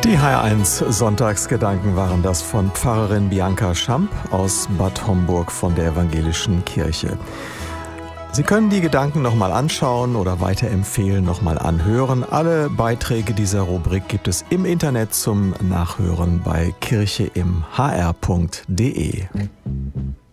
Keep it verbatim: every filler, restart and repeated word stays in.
Die H R eins Sonntagsgedanken waren das von Pfarrerin Bianca Schamp aus Bad Homburg von der Evangelischen Kirche. Sie können die Gedanken nochmal anschauen oder weiterempfehlen, nochmal anhören. Alle Beiträge dieser Rubrik gibt es im Internet zum Nachhören bei kirche im h r punkt d e.